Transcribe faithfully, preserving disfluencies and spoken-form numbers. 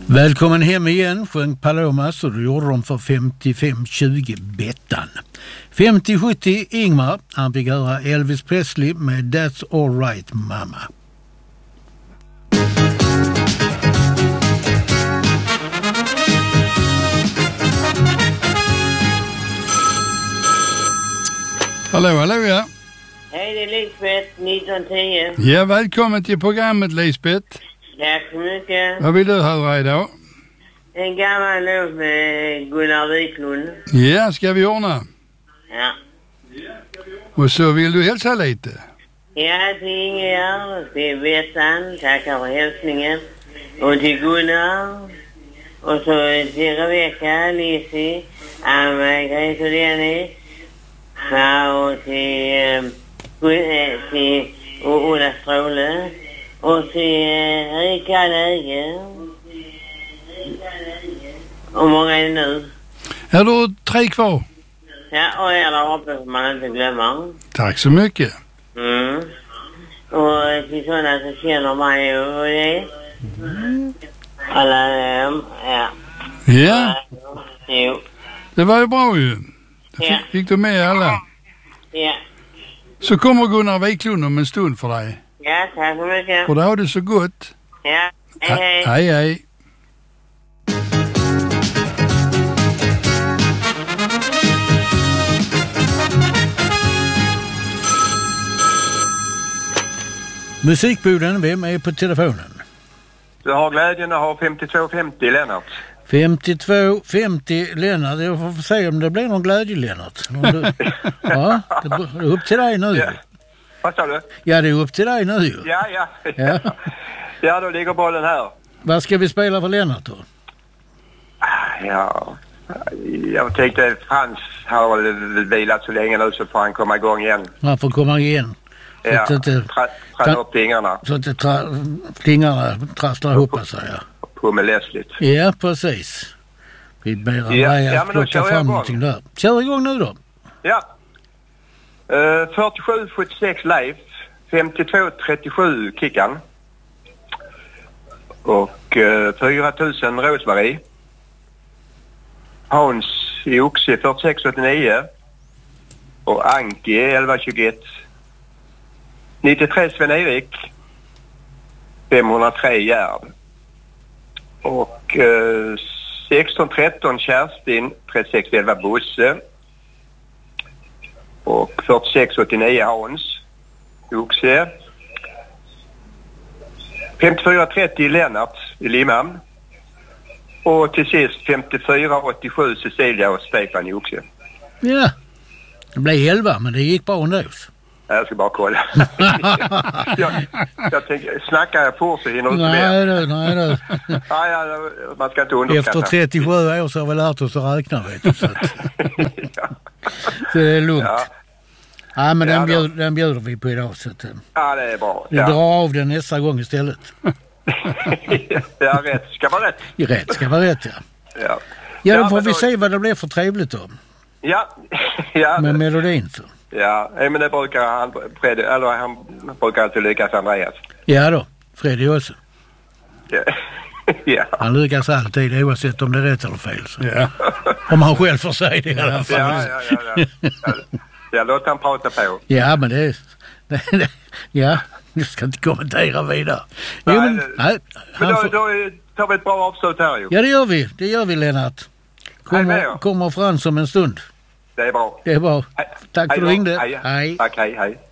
Välkommen hem igen, sjöng Palomas, och det gjorde de för femtiofem tjugo Bettan. femtio sjuttio Ingmar, han fick höra Elvis Presley med That's All Right Mama. Hallå, hallå, ja. Hej, det är Lisbeth, nitton tio. Ja, välkommen till programmet, Lisbeth. Tack så mycket. Vad vill du höra idag? En gammal låt med Gunnar Wiklund. Ja, ska vi ordna. Ja. Och så vill du hälsa lite. Ja, till Ingegärd, till Bettan, tackar för hälsningen. Och till Gunnar. Och så till Rebecka, Lizzie, Anna, Greta och Dennis. Ja, och till, äh, till Ola Stråle. Och till äh, Rika Läge. Och många är det nu? Ja, då har tre kvar. Ja, och jag där uppe får man inte glömma. Tack så mycket. Mm. Och till sådana som känner mig och det. Mm. Alla, ähm, ja. Ja. Jo. Det var ju bra ju. Ja. Fick du med alla? Ja. Så kommer Gunnar Wiklund om en stund för dig. Ja, tack så mycket. Och det har du så gott. Ja, hej hej. Hej, hej. Musikboden, vem är på telefonen? Du har glädjen att ha femtiotvå femtio, Lennart. femtiotvå femtio Lennart, jag får se om det blir någon glädje, Lennart. Om du... Ja, det är upp till dig nu. Ja. Vad sa du? Ja, det är upp till dig nu ju. Ja, ja. Ja. Ja, då ligger bollen här. Vad ska vi spela för Lennart då? Ja, jag tänkte Frans har väl vilat så länge nu så får han komma igång igen. Han får komma igen. Så Ja, att inte, tra- träna upp fingrarna. så att det tra- fingrarna trasslar ihop sig. Ja. På med läsligt. Ja, precis. Vi ber Ja, dig ja, att men då plocka kör jag fram igång. någonting där. Kör igång nu då. Ja. Uh, fyrtiosju sjuttiosex Leif, femtiotvå trettiosju Kickan. Och uh, fyra tusen Rosmarie. Hans i Oxie fyrtiosex åttionio. Och Anki elva tjugoett. nittiotre Sven-Erik. femhundratre Gärd. Och uh, sexton tretton Kerstin, trettiosex elva Bosse. Och fyrtiosex åttionio Hans i Oxie. femtiofyra trettio Lennart i Limhamn. Och till sist femtiofyra åttiosju Cecilia och Stefan i Oxie. Ja, det blev elva, men det gick bra ändå. Jag ska bara kolla. jag, jag tänker, snackar jag på så hinner du inte Nej med. du, nej du. Ja, ja, man ska inte underskatta. Efter trettiosju år så har vi lärt oss att räkna, vet du. Så, att... ja. så det är lugnt. Ja. Ja, men Ja, den, då. bjuder, den bjuder vi på idag. Så att, Ja, det är bra. vi Ja. drar av den nästa gång istället. Ja, rätt ska vara rätt. Rätt ska vara rätt, ja. Ja, Ja, Ja, då får men vi då- se vad det blir för trevligt då. ja. ja. Med melodin så. Ja, men det brukar han, Fred, eller han brukar alltid lyckas, Andreas. Ja då, Freddy också. Ja. ja. Han lyckas alltid oavsett om det är rätt eller fel. Så. Ja. Om han själv får säga det i alla fall. Ja, ja, ja, ja. ja. Ja, låt han prata på. Ja, men det, det, det ja, jag ska inte kommentera vidare. Jo, Nej, men, det- nej, Men han då, får, då tar vi ett bra avslut här ju. ja, det gör vi. Det gör vi, Lennart. Hej med Kommer, er. kommer fram som en stund. Det är bra. Det är bra. Hej. Tack för Hej att du då. ringde. Hej. Hej. Tack, hej, hej.